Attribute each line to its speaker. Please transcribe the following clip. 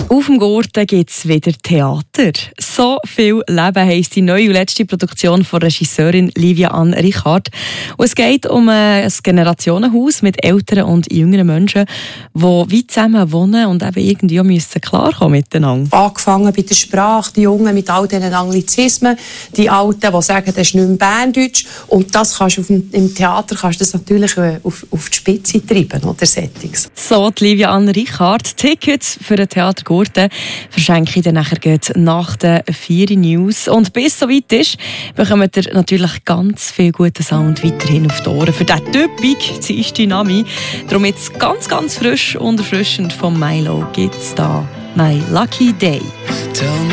Speaker 1: Auf dem Gurten gibt es wieder Theater. «So viel Leben» heisst die neue und letzte Produktion von Regisseurin Livia Ann Richard. Und es geht um ein Generationenhaus mit älteren und jüngeren Menschen, die weit zusammen wohnen und eben irgendwie auch klarkommen miteinander.
Speaker 2: Angefangen bei der Sprache, die Jungen mit all diesen Anglizismen, die Alten, die sagen, das ist nicht mehr Berndeutsch. Und das kannst du im Theater kannst du das natürlich auf die Spitze treiben, oder Settings.
Speaker 1: So die Livia Ann Richard. Tickets für den Theater Gurten verschenke ich dann nachher nach den 4 News. Und bis es soweit ist, bekommt ihr natürlich ganz viel guten Sound weiterhin auf die Ohren. Für diesen typischen Dienstagnami. Darum jetzt ganz, ganz frisch und erfrischend von Milo gibt es da «My Lucky Day».